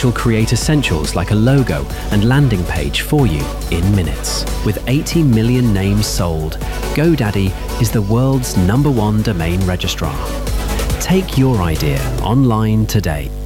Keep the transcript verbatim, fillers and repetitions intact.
which will create essentials like a logo and landing page for you in minutes. With eighty million names sold, GoDaddy is the world's number one domain registrar. Take your idea online today.